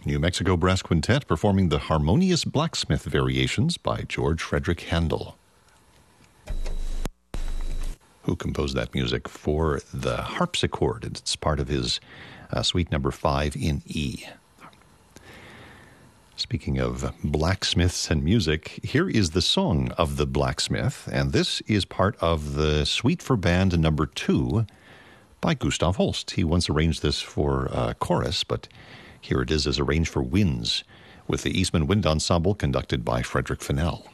New Mexico Brass Quintet performing the Harmonious Blacksmith Variations by George Frederick Handel, who composed that music for the harpsichord. It's part of his Suite Number 5 in E. Speaking of blacksmiths and music, here is the Song of the Blacksmith, and this is part of the Suite for Band Number 2 by Gustav Holst. He once arranged this for chorus, but here it is as arranged for winds with the Eastman Wind Ensemble conducted by Frederick Fennell.